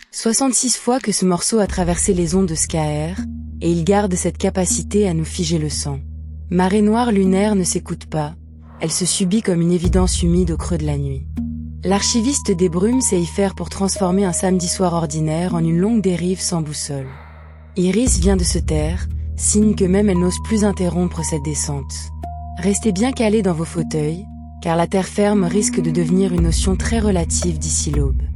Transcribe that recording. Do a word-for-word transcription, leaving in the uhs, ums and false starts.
soixante-six fois que ce morceau a traversé les ondes de S K R, et il garde cette capacité à nous figer le sang. Marée noire lunaire ne s'écoute pas, elle se subit comme une évidence humide au creux de la nuit. L'archiviste des brumes sait y faire pour transformer un samedi soir ordinaire en une longue dérive sans boussole. Iris vient de se taire, signe que même elle n'ose plus interrompre cette descente. Restez bien calés dans vos fauteuils, car la terre ferme risque de devenir une notion très relative d'ici l'aube.